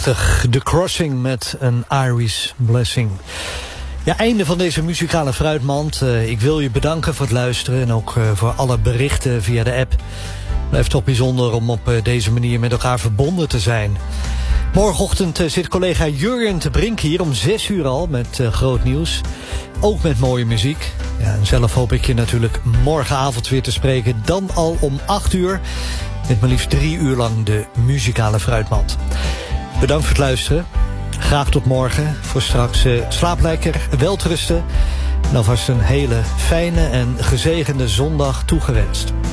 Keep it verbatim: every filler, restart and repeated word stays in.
Prachtig, The Crossing met een Irish Blessing. Ja, einde van deze muzikale fruitmand. Uh, ik wil je bedanken voor het luisteren en ook uh, voor alle berichten via de app. Blijft toch bijzonder om op uh, deze manier met elkaar verbonden te zijn. Morgenochtend uh, zit collega Jurjen te Brink hier om zes uur al met uh, groot nieuws. Ook met mooie muziek. Ja, en zelf hoop ik je natuurlijk morgenavond weer te spreken. Dan al om acht uur. Met maar liefst drie uur lang de muzikale fruitmand. Bedankt voor het luisteren. Graag tot morgen. Voor straks uh, slaap lekker, welterusten. En alvast een hele fijne en gezegende zondag toegewenst.